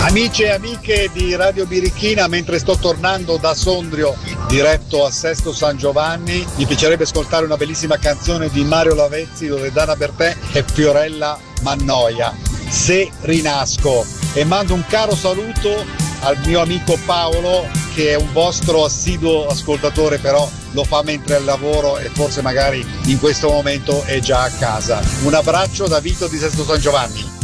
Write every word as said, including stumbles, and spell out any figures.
Amici e amiche di Radio Birichina, mentre sto tornando da Sondrio diretto a Sesto San Giovanni, mi piacerebbe ascoltare una bellissima canzone di Mario Lavezzi, Loredana Bertè e Fiorella Mannoia, Se rinasco. E mando un caro saluto al mio amico Paolo, che è un vostro assiduo ascoltatore, però lo fa mentre è al lavoro e forse magari in questo momento è già a casa. Un abbraccio da Vito di Sesto San Giovanni.